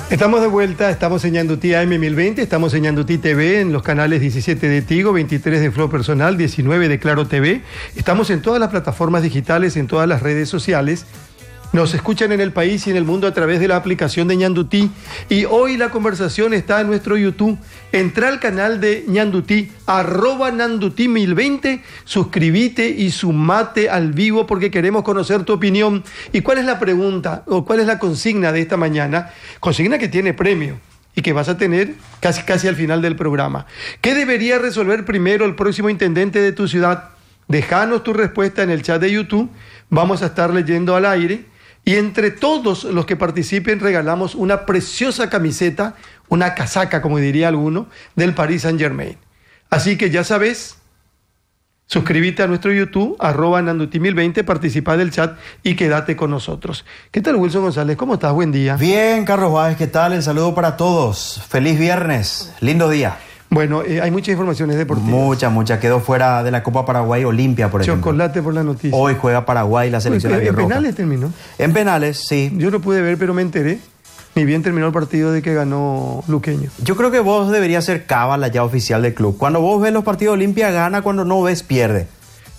Estamos de vuelta, estamos en Ñandutí AM1020, estamos en Ñandutí TV, en los canales 17 de Tigo, 23 de Flow Personal, 19 de Claro TV. Estamos en todas las plataformas digitales, en todas las redes sociales. Nos escuchan en el país y en el mundo a través de la aplicación de Ñandutí. Y hoy la conversación está en nuestro YouTube. Entra al canal de Ñandutí, @Ñandutí1020, suscríbete y sumate al vivo porque queremos conocer tu opinión. ¿Y cuál es la pregunta o cuál es la consigna de esta mañana? Consigna que tiene premio y que vas a tener casi al final del programa. ¿Qué debería resolver primero el próximo intendente de tu ciudad? Déjanos tu respuesta en el chat de YouTube. Vamos a estar leyendo al aire. Y entre todos los que participen regalamos una preciosa camiseta, una casaca, como diría alguno, del Paris Saint-Germain. Así que ya sabes, suscríbete a nuestro YouTube, @Ñandutí1020, participa del chat y quédate con nosotros. ¿Qué tal, Wilson González? ¿Cómo estás? Buen día. Bien, Carlos Báez, ¿qué tal? El saludo para todos. Feliz viernes, lindo día. Bueno, hay muchas informaciones deportivas. Mucha. Quedó fuera de la Copa Paraguay Olimpia, por ejemplo. Chocolate por la noticia. Hoy juega Paraguay la selección de ¿En penales terminó? En penales, sí. Yo no pude ver, pero me enteré. Ni bien terminó el partido de que ganó Luqueño. Yo creo que vos deberías ser cábala ya oficial del club. Cuando vos ves los partidos de Olimpia, gana. Cuando no ves, pierde.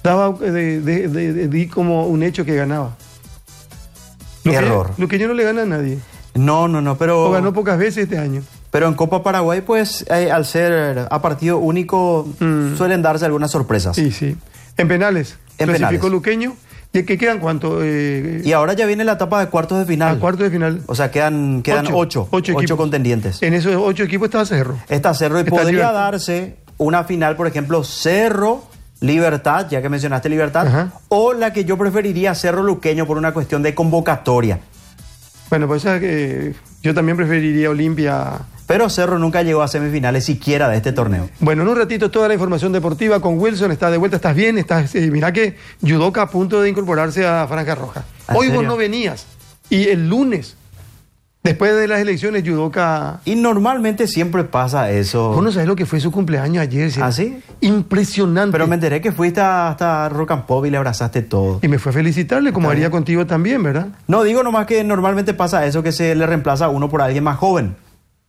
Di como un hecho que ganaba. Error. Luqueño no le gana a nadie. No, pero... O ganó pocas veces este año. Pero en Copa Paraguay, pues, al ser a partido único, suelen darse algunas sorpresas. Sí. En penales. Clasificó Luqueño. ¿Y que quedan cuánto? Y ahora ya viene la etapa de cuartos de final. Cuartos de final. O sea, quedan ocho contendientes. En esos 8 equipos está Cerro. Está Cerro y podría darse una final, por ejemplo, Cerro Libertad, ya que mencionaste Libertad, ajá, o la que yo preferiría, Cerro Luqueño, por una cuestión de convocatoria. Bueno, pues yo también preferiría Olimpia. Pero Cerro nunca llegó a semifinales siquiera de este torneo. Bueno, en un ratito toda la información deportiva con Wilson. Está de vuelta, ¿estás bien? Mirá que Yudoka a punto de incorporarse a Franja Roja. Hoy vos no venías. Y el lunes, después de las elecciones, Yudoka... Y normalmente siempre pasa eso. Vos no sabés lo que fue su cumpleaños ayer. ¿Sí? ¿Ah, sí? Impresionante. Pero me enteré que fuiste hasta Rock and Pop y le abrazaste todo. Y me fue a felicitarle, como haría contigo también, ¿verdad? No, digo nomás que normalmente pasa eso, que se le reemplaza a uno por alguien más joven.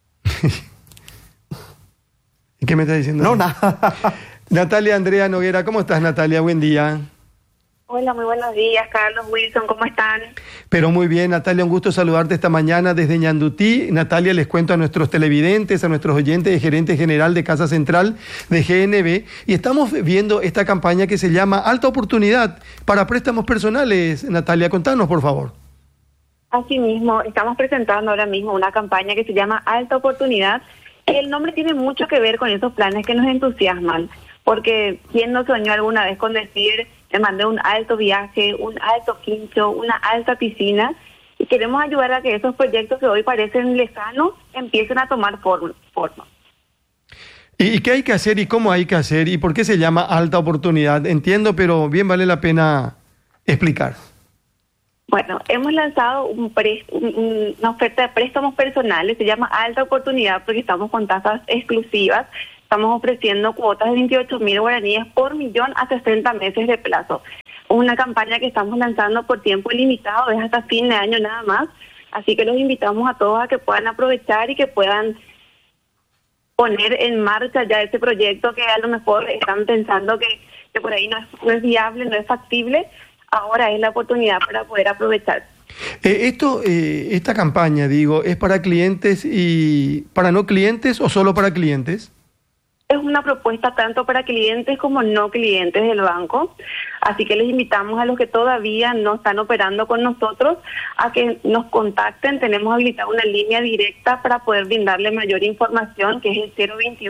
¿Y qué me estás diciendo? No, nada. Natalia Andrea Noguera, ¿cómo estás, Natalia? Buen día. Hola, muy buenos días, Carlos, Wilson, ¿cómo están? Pero muy bien, Natalia, un gusto saludarte esta mañana desde Ñandutí. Natalia, les cuento a nuestros televidentes, a nuestros oyentes, de gerente general de Casa Central de GNB, y estamos viendo esta campaña que se llama Alta Oportunidad para préstamos personales. Natalia, contanos, por favor. Asimismo, estamos presentando ahora mismo una campaña que se llama Alta Oportunidad, y el nombre tiene mucho que ver con esos planes que nos entusiasman, porque ¿quién no soñó alguna vez con decir, me mandé un alto viaje, un alto quincho, una alta piscina? Y queremos ayudar a que esos proyectos que hoy parecen lejanos empiecen a tomar forma. ¿Y qué hay que hacer y cómo hay que hacer y por qué se llama Alta Oportunidad? Entiendo, pero bien vale la pena explicar. Bueno, hemos lanzado una oferta de préstamos personales, se llama Alta Oportunidad porque estamos con tasas exclusivas. Estamos ofreciendo cuotas de 28.000 guaraníes por millón a 60 meses de plazo. Una campaña que estamos lanzando por tiempo ilimitado, es hasta fin de año nada más. Así que los invitamos a todos a que puedan aprovechar y que puedan poner en marcha ya ese proyecto que a lo mejor están pensando que por ahí no es viable, no es factible. Ahora es la oportunidad para poder aprovechar. Esta campaña, digo, ¿es para clientes y para no clientes o solo para clientes? Es una propuesta tanto para clientes como no clientes del banco, así que les invitamos a los que todavía no están operando con nosotros a que nos contacten. Tenemos habilitada una línea directa para poder brindarle mayor información, que es el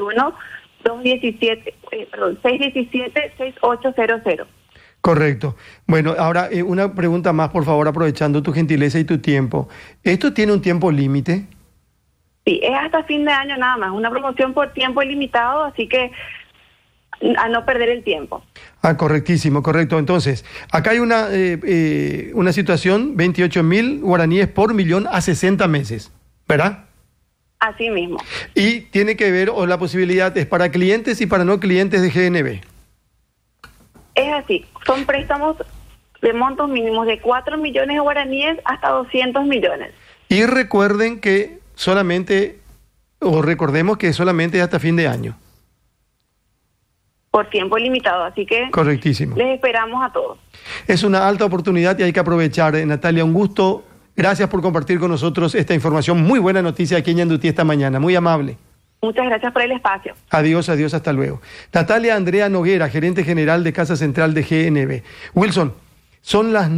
617-6800. Correcto. Bueno, ahora una pregunta más, por favor, aprovechando tu gentileza y tu tiempo. ¿Esto tiene un tiempo límite? Sí, es hasta fin de año nada más, una promoción por tiempo ilimitado, así que a no perder el tiempo. Correctísimo, correcto. Entonces, acá hay una situación, 28.000 guaraníes por millón a 60 meses, ¿verdad? Así mismo. Y tiene que ver, o la posibilidad es para clientes y para no clientes de GNB. Es así, son préstamos de montos mínimos de 4 millones de guaraníes hasta 200 millones. Y recuerden que solamente, o recordemos que solamente hasta fin de año. Por tiempo limitado, así que Correctísimo. les esperamos a todos. Es una alta oportunidad y hay que aprovechar. Natalia, un gusto. Gracias por compartir con nosotros esta información. Muy buena noticia aquí en Ñandutí esta mañana. Muy amable. Muchas gracias por el espacio. Adiós, adiós, hasta luego. Natalia Andrea Noguera, gerente general de Casa Central de GNB. Wilson, son las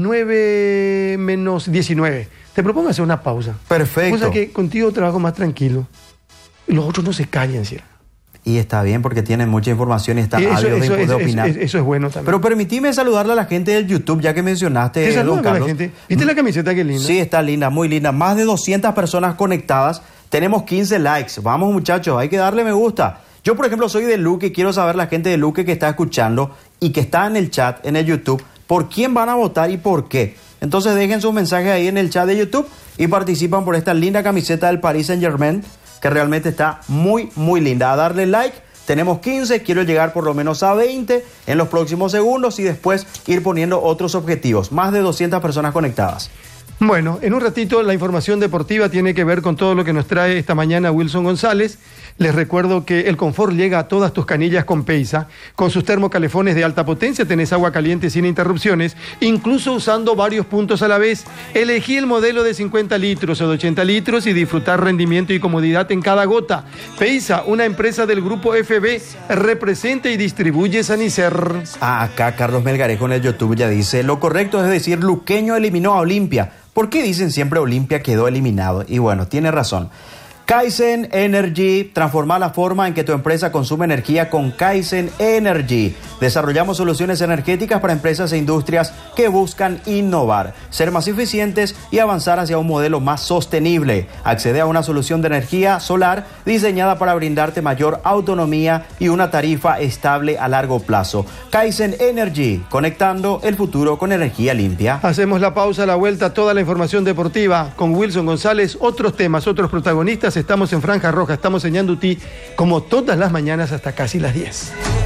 9:19. Te propongo hacer una pausa. Perfecto. O sea que contigo trabajo más tranquilo. Los otros no se callan, ¿sí? Y está bien porque tienen mucha información y están ávidos de opinar. Eso es bueno también. Pero permitime saludarle a la gente del YouTube, ya que mencionaste, ¿Te don saludan a Carlos? la gente? ¿Viste la camiseta qué linda? Sí, está linda, muy linda. Más de 200 personas conectadas. Tenemos 15 likes. Vamos, muchachos, hay que darle me gusta. Yo, por ejemplo, soy de Luque y quiero saber la gente de Luque que está escuchando y que está en el chat, en el YouTube, por quién van a votar y por qué. Entonces dejen sus mensajes ahí en el chat de YouTube y participan por esta linda camiseta del Paris Saint-Germain, que realmente está muy, muy linda. A darle like. Tenemos 15, quiero llegar por lo menos a 20 en los próximos segundos y después ir poniendo otros objetivos. Más de 200 personas conectadas. Bueno, en un ratito la información deportiva tiene que ver con todo lo que nos trae esta mañana Wilson González. Les recuerdo que el confort llega a todas tus canillas con Peisa. Con sus termocalefones de alta potencia tenés agua caliente sin interrupciones, incluso usando varios puntos a la vez. Elegí el modelo de 50 litros o de 80 litros y disfrutar rendimiento y comodidad en cada gota. Peisa, una empresa del grupo FB, representa y distribuye Sanicer. Acá Carlos Melgarejo en el YouTube ya dice, lo correcto es decir, Luqueño eliminó a Olimpia. ¿Por qué dicen siempre Olimpia quedó eliminado? Y bueno, tiene razón. Kaizen Energy, transforma la forma en que tu empresa consume energía con Kaizen Energy. Desarrollamos soluciones energéticas para empresas e industrias que buscan innovar, ser más eficientes y avanzar hacia un modelo más sostenible. Accede a una solución de energía solar diseñada para brindarte mayor autonomía y una tarifa estable a largo plazo. Kaizen Energy, conectando el futuro con energía limpia. Hacemos la pausa, a la vuelta, toda la información deportiva con Wilson González, otros temas, otros protagonistas. Estamos en Franja Roja, estamos en Ñandutí, como todas las mañanas hasta casi las 10.